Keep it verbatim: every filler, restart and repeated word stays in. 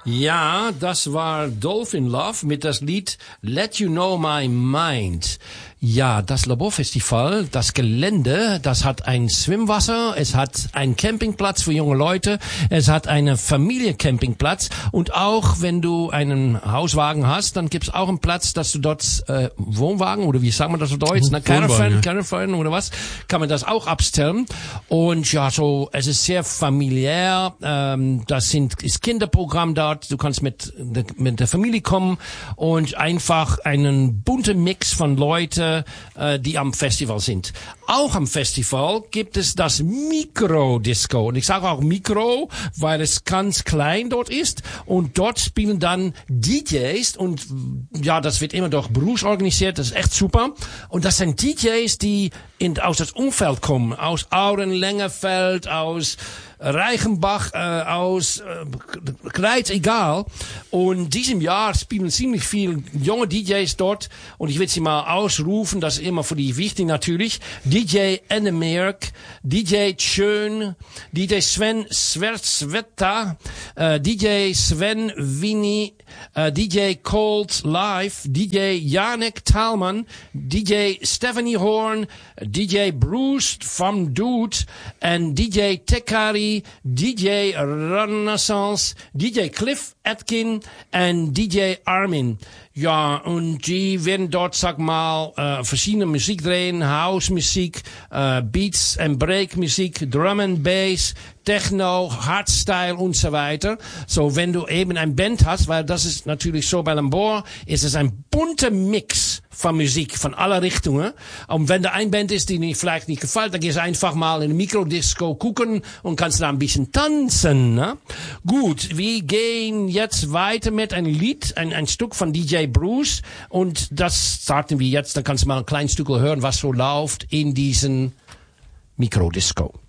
Ja, das war Dolphin Love mit das Lied Let You Know My Mind. Ja, das Laborfestival, das Gelände, das hat ein Schwimmwasser, es hat einen Campingplatz für junge Leute, es hat einen Familiencampingplatz und auch wenn du einen Hauswagen hast, dann gibt's auch einen Platz, dass du dort äh, Wohnwagen oder wie sagt man das auf Deutsch, na Caravan, Caravan oder was, kann man das auch abstellen und ja, so es ist sehr familiär, ähm, das sind ist Kinderprogramm dort, du kannst mit mit der Familie kommen und einfach einen bunten Mix von Leuten, die am Festival sind. Auch am Festival gibt es das Mikro-Disco. Und ich sage auch Mikro, weil es ganz klein dort ist. Und dort spielen dann D Js. Und ja, das wird immer durch Bruce organisiert. Das ist echt super. Und das sind D Js, die in, aus das Umfeld kommen. Aus Auden, Lengefeld, aus Reichenbach, äh, aus äh, Kreuz, egal. Und diesem Jahr spielen ziemlich viele junge D Js dort. Und ich will sie mal ausrufen, das ist immer für die wichtig natürlich. D J Ennemerk, D J Schön, D J Sven Sverzwetta, äh, D J Sven Winnie, äh, D J Cold Live, D J Janek Thalmann, D J Stephanie Horn, D J Bruce vom Dude, and D J Tekari, D J Renaissance, D J Cliff Atkin and D J Armin. Ja, und die werden dort, sag mal, äh, verschiedene Musik drehen, House-Musik, äh, Beats and Break-Musik, Drum and Bass, Techno, Hardstyle und so weiter. So, wenn du eben ein Band hast, weil das ist natürlich so bei Lambor, ist es ein bunter Mix von Musik, von aller Richtungen. Und wenn da ein Band ist, die dir vielleicht nicht gefällt, dann gehst du einfach mal in eine Mikrodisco gucken und kannst da ein bisschen tanzen, ne? Gut, wir gehen jetzt weiter mit einem Lied, ein, ein Stück von D J Bruce. Und das starten wir jetzt, dann kannst du mal ein kleines Stück hören, was so läuft in diesen Mikrodisco.